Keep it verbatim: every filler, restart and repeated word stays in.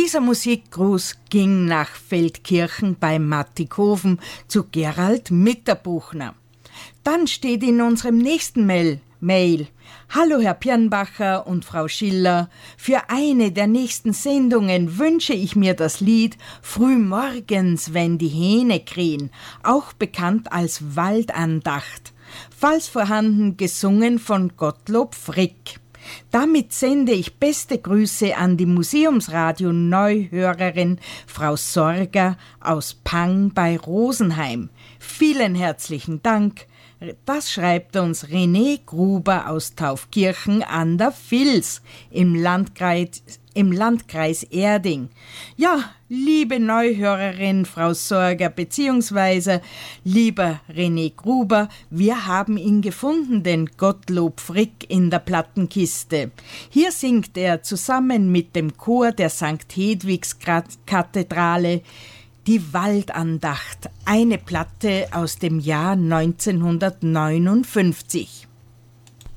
Dieser Musikgruß ging nach Feldkirchen bei Mattikofen zu Gerald Mitterbuchner. Dann steht in unserem nächsten Mail, Mail: Hallo Herr Pirnbacher und Frau Schiller, für eine der nächsten Sendungen wünsche ich mir das Lied Frühmorgens, wenn die Hähne krähen, auch bekannt als Waldandacht, falls vorhanden gesungen von Gottlob Frick. Damit sende ich beste Grüße an die Museumsradio-Neuhörerin Frau Sorger aus Pang bei Rosenheim. Vielen herzlichen Dank. Das schreibt uns René Gruber aus Taufkirchen an der Vils im Landkreis, im Landkreis Erding. Ja, liebe Neuhörerin Frau Sorger beziehungsweise lieber René Gruber, wir haben ihn gefunden, den Gottlob Frick in der Plattenkiste. Hier singt er zusammen mit dem Chor der Sankt Hedwigs Kathedrale die Waldandacht, eine Platte aus dem Jahr neunzehnhundertneunundfünfzig.